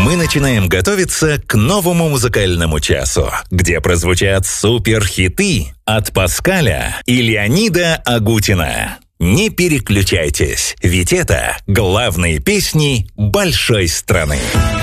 Мы начинаем готовиться к новому музыкальному часу, где прозвучат суперхиты от Паскаля и Леонида Агутина. Не переключайтесь, ведь это главные песни большой страны.